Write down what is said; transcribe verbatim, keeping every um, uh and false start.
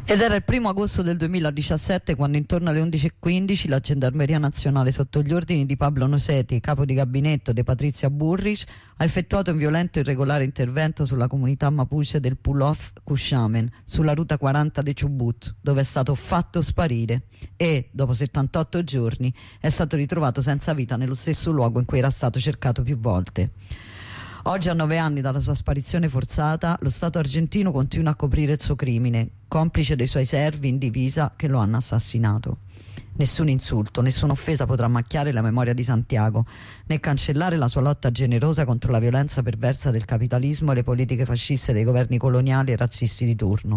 Ed era il primo agosto del duemiladiciassette quando intorno alle undici e quindici la Gendarmeria Nazionale, sotto gli ordini di Pablo Noseti, capo di gabinetto di Patrizia Burrich, ha effettuato un violento e irregolare intervento sulla comunità mapuche del Pulof Cuxamen, sulla ruta quaranta di Chubut, dove è stato fatto sparire e, dopo settantotto giorni, è stato ritrovato senza vita nello stesso luogo in cui era stato cercato più volte. Oggi, a nove anni dalla sua sparizione forzata, lo Stato argentino continua a coprire il suo crimine, complice dei suoi servi in divisa che lo hanno assassinato. Nessun insulto, nessuna offesa potrà macchiare la memoria di Santiago, né cancellare la sua lotta generosa contro la violenza perversa del capitalismo e le politiche fasciste dei governi coloniali e razzisti di turno.